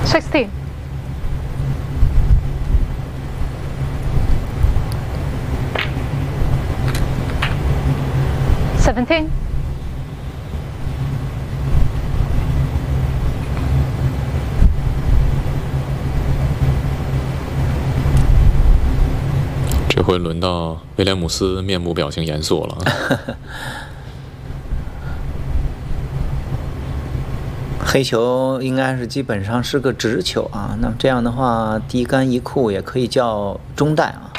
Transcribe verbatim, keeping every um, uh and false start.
sixteen, seventeen, 这回轮到威廉姆斯面部表情严肃了。 黑球应该是基本上是个直球啊，那么这样的话，低杆一库也可以叫中带啊。